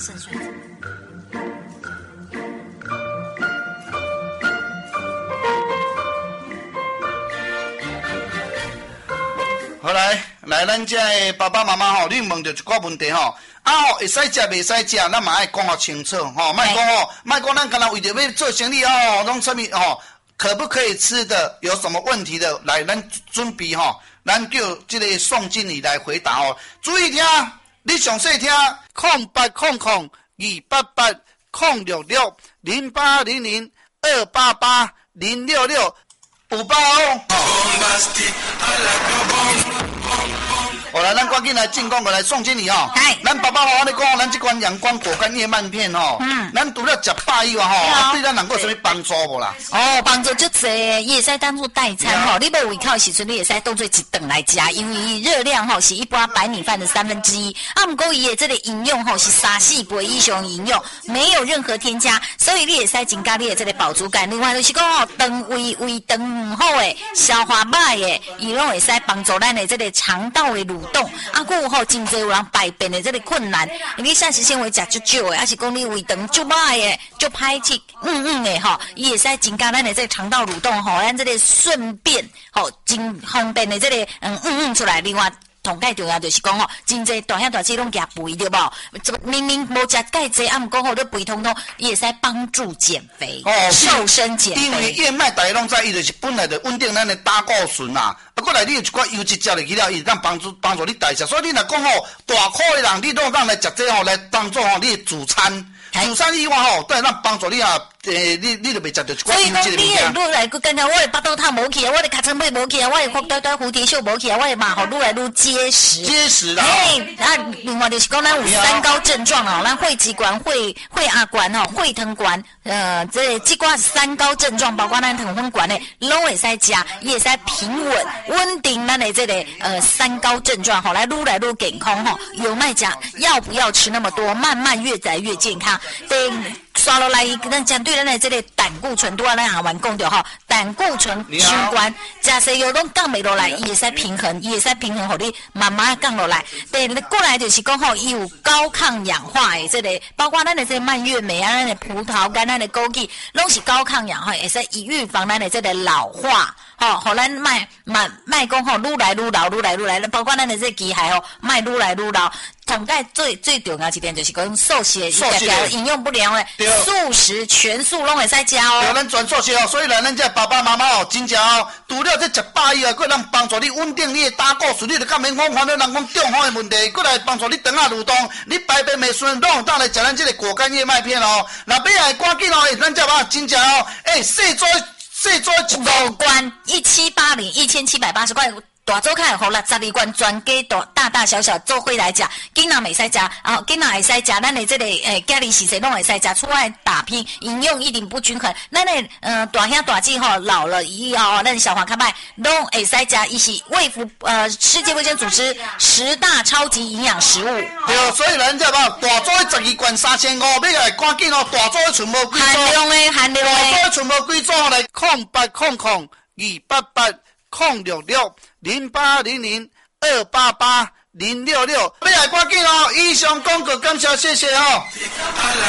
肾衰竭。 好来，咱这爸爸妈妈吼，你问到一个问题吼，会使食袂使食，咱嘛爱讲好清楚吼，莫讲吼，莫讲咱干那为着要做生意哦，弄什么吼，可不可以吃的，有什么问题的，来咱准备吼，咱叫这个宋经理来回答哦。注意听，你详细听，0800-288-066-0800-288-066有包哦。好来，咱赶紧来进攻过来，宋经理哦。咱爸爸我跟你讲，咱这款阳光果干叶麦片哦，咱除了食饱以外吼，对咱能够有什么帮助无啦？ 哦，帮助就多，伊会使当做代餐吼。你要胃口时阵，你会使当做一顿来食，因为伊热量吼是一般白米饭的1/3。毋过伊的这个营养吼是3-4倍以上营养，没有任何添加，所以你会使增加你的这个饱足感。另外就是讲吼，肠胃肠唔好诶，消化歹诶，伊拢会使帮助咱的这个肠道的蠕动。还有吼，真侪有人排便的这个困难，你膳食纤维食足少诶，还是讲你胃肠足歹诶，足歹食，诶吼，伊会使增加咱的这个肠道蠕动吼，咱这个顺便吼，真方便的这个出来。另外，同介重要就是讲吼，真侪大兄大姐拢夹肥对无？明明无食钙质，毋过吼，你肥通通，伊会使帮助减肥，瘦身减肥。 因为燕麦大家拢知，伊就是本来就稳定咱的胆固醇啦。过来，你有一寡优质食入去了，伊当帮助你代谢。所以你若讲吼，大块的人，你都当来食这吼，来当做吼你的主餐。主餐以外吼，对咱帮助你啊，你就袂食到一寡优质的物件。所以讲，你愈来愈感觉我的巴肚头无去啊，我的尻川背无去啊，我的腹短短蝴蝶袖无去啊，我的马吼愈来愈结实。 结实啦。 另外就是讲咱有三高症状哦，咱血脂管、血压管吼、血糖管，这寡三高症状，包括咱糖分管的，拢会使食，伊会使平稳定咱的这个三高症状吼，来愈健康吼。有卖食，要不要吃那么多？慢慢越来越健康。对，刷落来，咱针对咱的这个胆固醇，拄仔咱下完讲着吼，胆固醇相关，食西药拢降袂落来，伊会使平衡，互你慢慢降落来。对，过来就是讲吼，伊有高抗氧化的这个，包括咱的这个蔓越莓啊，咱的葡萄干、咱的枸杞，拢是高抗氧化，会使预防咱的这个老化。吼，互咱卖讲吼，愈来愈老，包括咱的这个机械吼，卖愈来愈老。同介最重要一点就是讲素食，营养不良的素食全素拢会使食哦。 对，咱全素食哦，所以来咱这爸爸妈妈哦，真正哦，除了这食饱以外，佫能帮助你稳定你的胆固醇，你就较免烦恼人讲中风的问题，佫来帮助你肠仔蠕动，你排便袂顺，拢有当来食咱这个果干燕麦片哦。若要来赶紧哦，咱这爸真正哦，细做 5罐1780，1780块。大周看好62罐全家大小做伙来食，囡仔袂使食，囡仔会使食，咱的这个家里是谁拢会使食，出来打拼，营养一定不均衡。咱的大兄大姐吼老了以后，咱消化较歹，拢会使食，伊是世界卫生组织10大超级营养食物。 对，所以咱这吧，大周12罐3500，要来赶紧哦，大周全无几组， 含量大周全无几组来0800-288-066，要来赶紧哦！以上广告感谢，谢谢哦。